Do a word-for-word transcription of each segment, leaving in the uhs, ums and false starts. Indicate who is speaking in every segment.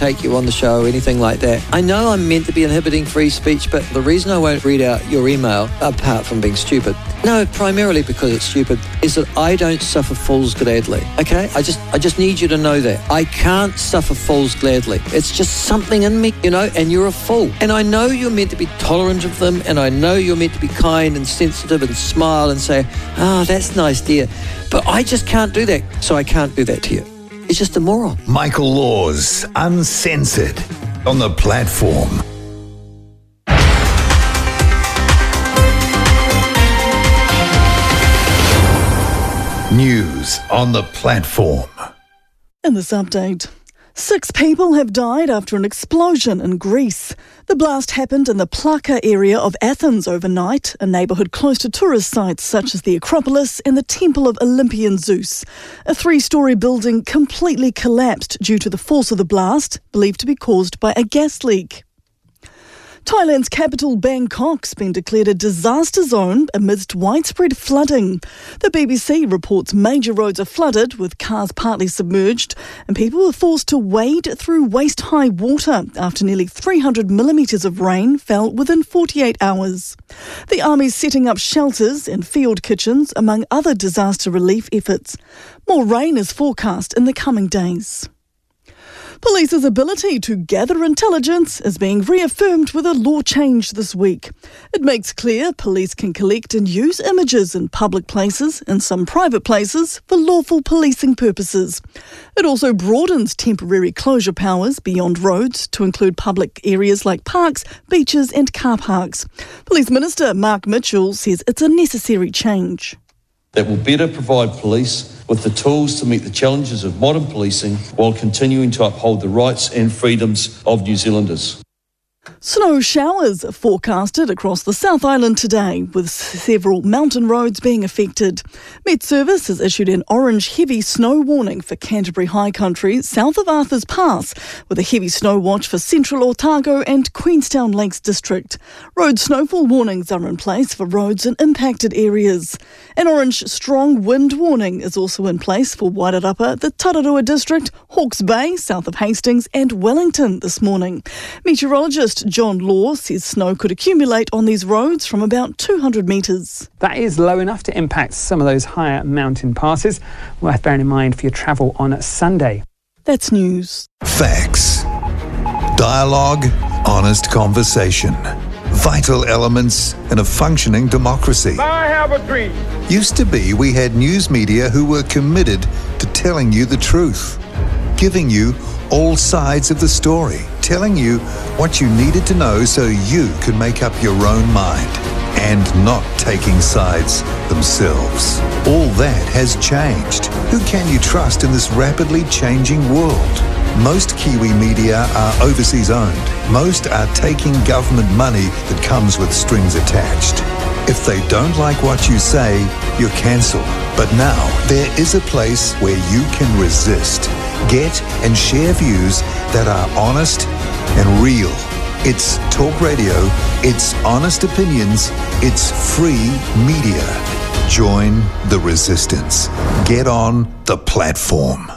Speaker 1: take you on the show or anything like that. I know I'm meant to be inhibiting free speech, but the reason I won't read out your email, apart from being stupid, no, primarily because it's stupid, is that I don't suffer fools gladly, okay? I just I just need you to know that. I can't suffer fools gladly. It's just something in me, you know, and you're a fool. And I know you're meant to be tolerant of them, and I know you're meant to be kind and sensitive and smile and say, oh, that's nice, dear. But I just can't do that, so I can't do that to you. It's just a moron.
Speaker 2: Michael Laws, Uncensored, on the platform. News on the platform.
Speaker 3: In this update, six people have died after an explosion in Greece. The blast happened in the Plaka area of Athens overnight, a neighbourhood close to tourist sites such as the Acropolis and the Temple of Olympian Zeus. A three-storey building completely collapsed due to the force of the blast, believed to be caused by a gas leak. Thailand's capital Bangkok's been declared a disaster zone amidst widespread flooding. The B B C reports major roads are flooded, with cars partly submerged, and people were forced to wade through waist-high water after nearly three hundred millimetres of rain fell within forty-eight hours. The army's setting up shelters and field kitchens, among other disaster relief efforts. More rain is forecast in the coming days. Police's ability to gather intelligence is being reaffirmed with a law change this week. It makes clear police can collect and use images in public places and some private places for lawful policing purposes. It also broadens temporary closure powers beyond roads to include public areas like parks, beaches and car parks. Police Minister Mark Mitchell says it's a necessary change.
Speaker 4: That will better provide police with the tools to meet the challenges of modern policing while continuing to uphold the rights and freedoms of New Zealanders.
Speaker 3: Snow showers are forecasted across the South Island today, with several mountain roads being affected. Met Service has issued an orange heavy snow warning for Canterbury High Country south of Arthur's Pass, with a heavy snow watch for Central Otago and Queenstown Lakes District. Road snowfall warnings are in place for roads in impacted areas. An orange strong wind warning is also in place for Wairarapa, the Tararua District, Hawke's Bay, south of Hastings and Wellington this morning. Meteorologist John Law says snow could accumulate on these roads from about two hundred metres.
Speaker 5: That is low enough to impact some of those higher mountain passes. Worth bearing in mind for your travel on Sunday.
Speaker 3: That's news.
Speaker 2: Facts. Dialogue. Honest conversation. Vital elements in a functioning democracy.
Speaker 6: I have a dream.
Speaker 2: Used to be we had news media who were committed to telling you the truth, giving you all sides of the story, telling you what you needed to know so you could make up your own mind, and not taking sides themselves. All that has changed. Who can you trust in this rapidly changing world? Most Kiwi media are overseas owned. Most are taking government money that comes with strings attached. If they don't like what you say, you're cancelled. But now, there is a place where you can resist. Get and share views that are honest and real. It's talk radio, it's honest opinions, it's free media. Join the resistance. Get on the platform.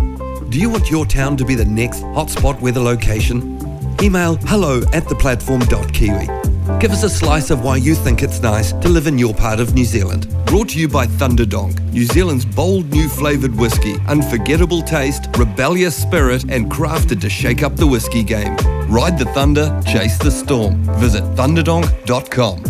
Speaker 7: Do you want your town to be the next hotspot weather location? Email hello at theplatform.kiwi. Give us a slice of why you think it's nice to live in your part of New Zealand. Brought to you by Thunderdonk, New Zealand's bold new flavoured whiskey. Unforgettable taste, rebellious spirit, and crafted to shake up the whiskey game. Ride the thunder, chase the storm. Visit thunderdonk dot com.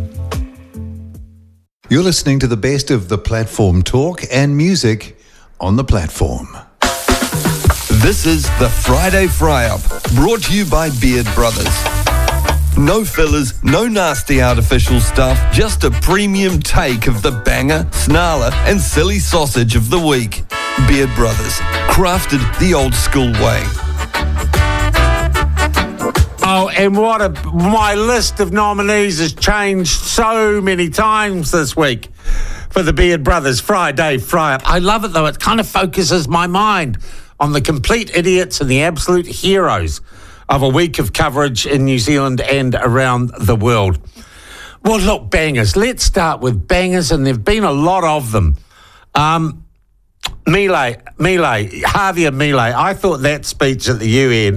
Speaker 2: You're listening to the best of the platform talk and music on the platform.
Speaker 7: This is the Friday Fry-Up, brought to you by Beard Brothers. No fillers, no nasty artificial stuff, just a premium take of the banger, snarler and silly sausage of the week. Beard Brothers, crafted the old school way.
Speaker 6: Oh, and what a, my list of nominees has changed so many times this week for the Beard Brothers Friday Fry-Up. I love it though, it kind of focuses my mind on the complete idiots and the absolute heroes of a week of coverage in New Zealand and around the world. Well, look, bangers. Let's start with bangers, and there have been a lot of them. Um, Milei, Milei, Javier Milei, I thought that speech at the U N